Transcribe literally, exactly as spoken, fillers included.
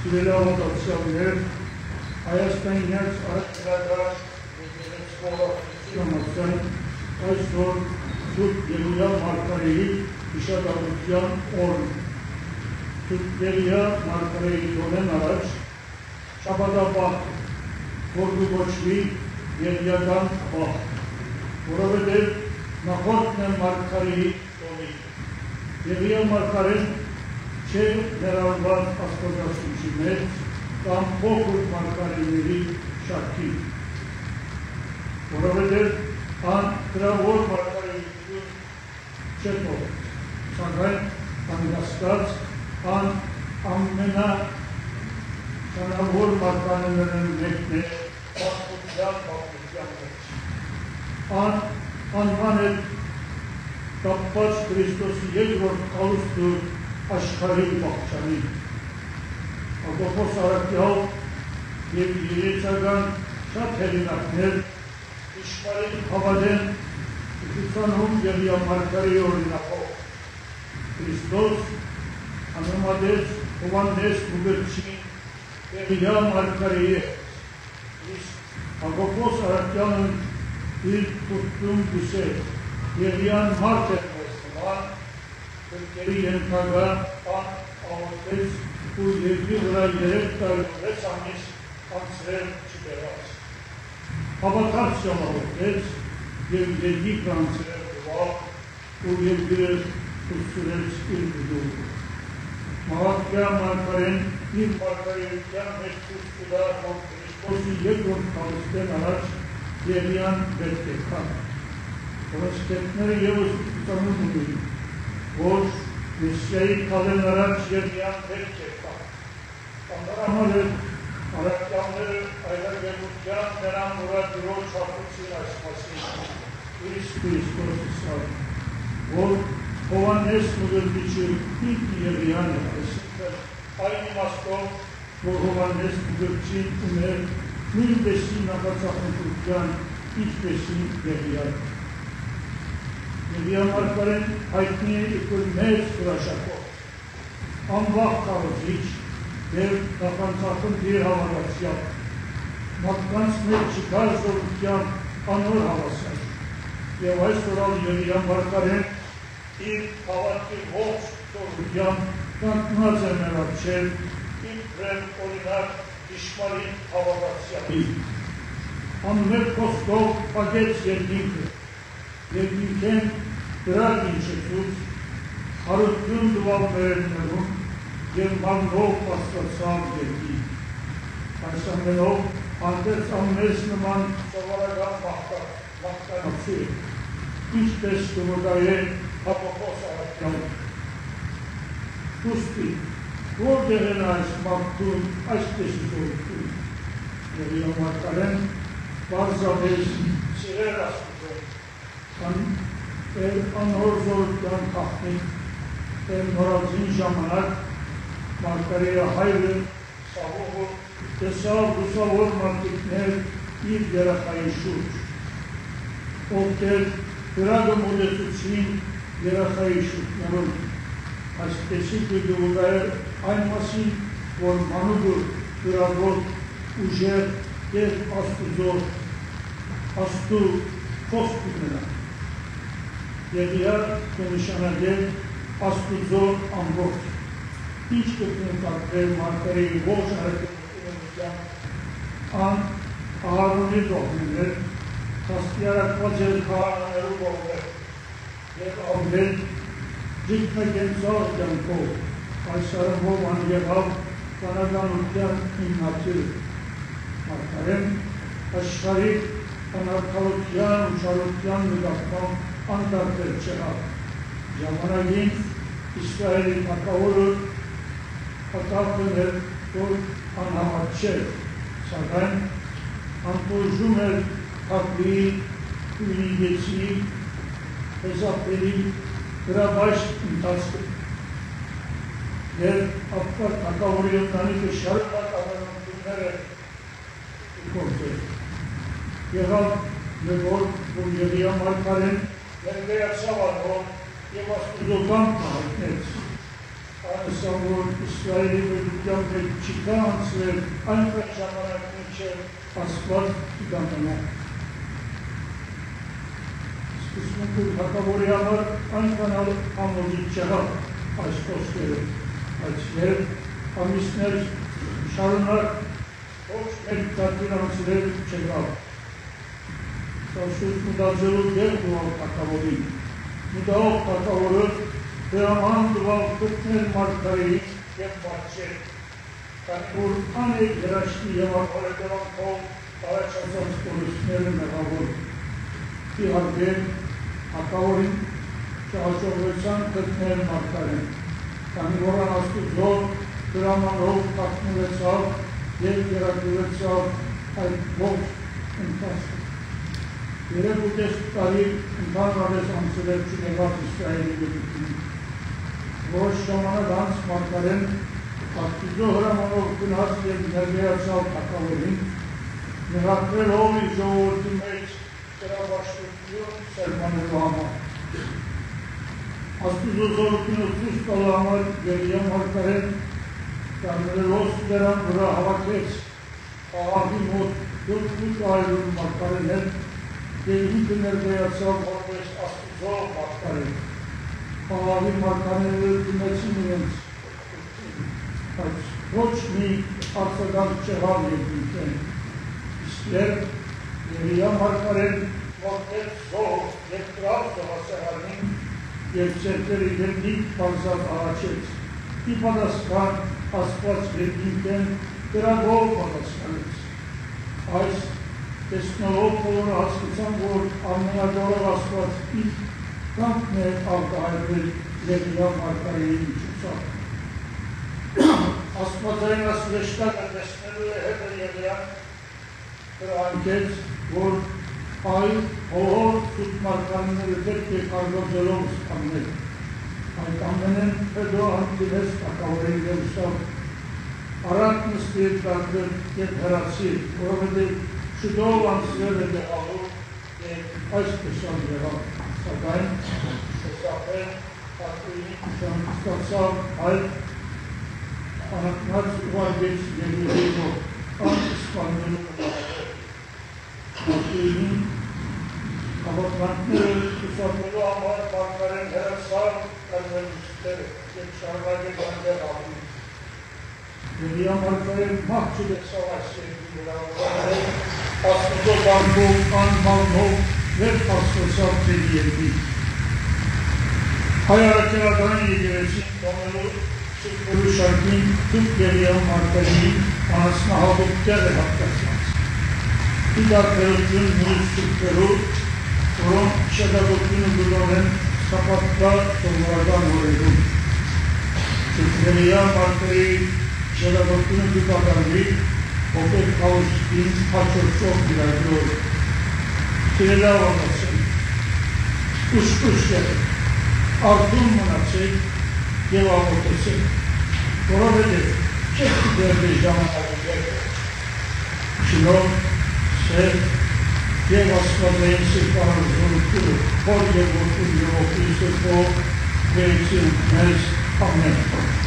Սիրելի հավատացյալներ, Հայաստանի Արևելագարաժ Եկեղեցւոյ այսօր Սուրբ Եղիա Մարգարեի հիշատակության օրն է։ Սուրբ Եղիա Մարգարեի տոնեն առաջ շաբաթաբախ, որ կոչվի Եղիական բախ, որովհետև նախորդն է Մարգարեի տոնի։ Եղիա Մարգարեն չէ ներառված աստվածաշնչի մեջ կամ փոքր մարգարեների շարքի, որովհետև ան գրավոր մարգարեություն չէ թողել, սակայն անգաստած ան ամենա շնորհավոր մարգարեներն մեկն է աստվածության պատմության մեջ։ Ան անվան է կապված Քրիստոսի երկրորդ կալուստու աշխարհի բաղճանի։ Հակոբոս Արաքյալ և երեցական շատ հեղինակներ իշխարին հավատեն ուսուցանում Եղիա Մարգարեի օրինակով։ Քրիստոս անհամատեց Հովհաննես Մուգրտչին Եղիա Մարգարեի հետ։ Իսկ Հակոբոս Արաքյալն իր թուղթում գուսել Եղիան մարդ է նման, Քրկերի ենթագան ան աղոտեց ու երկրի վրա երեք տարվեց ամիս անցրել չբերած։ Հավատաց ժամավոտեց և երկիք անցրել գվավ ու երկրը ուսուրեց իր գդուր։ Մահատկյա Մարգարեն իր մարգարեության մեջ ցույց կտա, որ Քրիստոսի երկրորդ կալուստեն առաջ Եղիան պետք է քան։ Որոնց կետները ևս ուսուցանում ունեն, որ Մեսիայի քալեն առաջ Եղիան պետք է քան։ Անհրաժեշտ է Արաքյալները այլագործության նրան ուրախ հատուցին այս մասին, իսկ Քրիստոսը սարը, որ Հովհաննես Մուգրտիչը ինքն Եղիան է, այսինքն այն իմաստով, որ Հովհաննես Մուգրտիչին ուներ նույնպեսի նախածախնդրության, ինչպեսի Եղիան։ Եղիա Մարգարեն հայտնի է իբր մեծ հրաշքով, անվախ քարոզիչ և նախանցախնդիր հավատացյալ, մարդկանց մեջ չկար զորության անոր հավասար, և այսօր Եղիա Մարգարեն իր հավատքի ողջ զորությամբ կանգնած է մեր առջև իբրև օրինակ ճշմարիտ հավատացյալի։ Անմեղ խոսքով փակեց երկինքը, երկինքեն դրակ ինչեցուց, հարություն տվավ մերերներում և մանրով աստվածավ երկինք։ Այս ամենով հանդերձ ամենես նման սովորական մաղթանացի է, ինչպես կվկայե Հակոբոս Արաքյալը։ Ուստի, որտեղ են այս մարդուն այսպեսի զորություն, Եղիա Մարգարեն պարզապես սիրել Աստծուն, անհոր զորության խախտին, և նորածին ժամանակ Մարգարեի հայրը Սաղողը տեսավ լուսավոր մարդիկներ իր երեխայի շուրջ, ովքեր դրագը մոլեցուցին երեխայի շուրջներում, այսպեսի կդուղայր այն մասին, որ մանուկը դրագոտ ուժեր և աստուծոր, աստու խոսք ունենա։ Եղիա կնշանակել աստուծոր ամբողջ, ինչ կտնկատվել Մարգարեի ողջ արևելության, ան Ահարոնի կողմներ, քաստիարակված էր քահանաներու կողմներ, և ամեն ջիքնագենցար կյանքով այս արևով անեղավ կանականության հիմնատիրը։ Մարգարեն աշխարհի անարդարության ու չարության նկատմամբ անդարձել չեղավ։ Ժամանակին Իսրայելի թագավորը պատահել էր, որ անհամար չէր, սակայն անտոժում էր Հակվիի, Ունիգեցի, Հեզապերի գրաբաշտ ընթացքը և ապկար թագավորի ընտանիքը շարունակ ավելությունները գործել։ Եղավ մեր որ Եղիա Մարգարեն ներկայացավ ալով և աստուծոական հայտնեց անսավոր Իսրայելի վերության մեջ չկա անցվել այնպես ժամանակ մինչև Աստված կգանանա։ Սկզբունքով հակավորի համար այնքան ամոզիչ չեղավ այս խոսքերը, բայց երբ ամիսներ շարունակ ոչ մեկ տատիր անցրել չեղավ։ Սաշուտ մտածելու դեր դուալ հակավորին, մտաղով հակավորը դրաման դուալ կտներ մարգարեին և բաչեր, կան որ անեկ հրաշկի և աղորը դրանքով առաջացած կորուսները մեղավոր։ Իհարկե, հակավորին չհաջողվեցան կտներ մարգարեն, կանի որ Աստուծով դրամանով կատնվեցավ և երակրվեցավ այդ ողջ ընթացքը։ Երեք ուտես տարի ընդհանրապես անցրել չնեղավ Իսրայելի վերությունում։ Որոշ ժամանակ անց մարգարեն Աստուծո հրամանով գնաց և ներկայացավ հակավորին, նեղացրելով իր ժողովրդի մեջ կրավաշտություն սերմանելու համար։ Աստուծո զորությունը ցույց տալու համար Երիա մարգարեն կանգնելով դրան վրա հավաքեց աղավի մոտ յոթ այլուն մարգարեն հետ և ինքը ներկայացավ որպես Աստուծո մարգարեն։ Աղավի մարգարեները դիմեցին իրենց, բայց ոչ մի արձագանք չեղավ երկինքեն։ Իսկ երբ Երիա մարգարեն մոտեց զոհ և կրավ զոհասեղանին և ծերկերը երկինք պարզած առաջեց, ի պատասխան Աստված երկինքեն կրագով պատասխանեց։ Այս տեսնելով բոլորը հասկացան, որ ամենագորով Աստված իր կամքն է արտահայտվել Երիա մարգարեի միջոցով։ Աստվածային ասվեշտակը տեսնելու է հետը Երիան կրանկեց, որ այլ հողոր սուտ մարգարեները պետք է կարգոծելով սպաննել։ Այդ ամենեն հետո հանդիպես հակավորին և ուսավ առանց նստիր դարձել և հեռացի, որովհետև շուտով անցրել է դեղալու և այս տեսան եղավ, սակայն տեսապել հատուին ստացավ այլ անակնած ուղարգեց Երիայի մոտ անսպանելու կնահել։ Հատուին հավատանքները ուսապելու համար մարգարեն հեռացավ կազմելուստերը և շարունակել այնտեղ ապրում։ Երիա մարգարեն մահ չդեսավ այս երկրի վրա, Աստուծո բանքով անհալնով վեր աստվածավ ձեր երկրի։ Հայ առաքելական եկեղեցին տոնելու շուտվելու շարքին թուք Երիա մարգարեին անասնահատուկ տեղ է հատկացված։ Ի դարբերություն մյուս շուտվելու, որոնք շետագործությունը գտել են սապատկա սովորական օրերում։ Երիա մարգարեի շետագործությունը դուկատարվի ովեր կաղուշտին հաչորցող դիրագյոր, սիրելավ ամասեն, ուշ-ուշ եղեք, արդում մնացեք և ամոտեցեք, որովհետև չեք դերդե ժամանակի եղեք, շնով, սեր և աստվածային սրպարան զորությունը, որ և որդուն և որդի սրպով, վերեցին մեզ ամեն։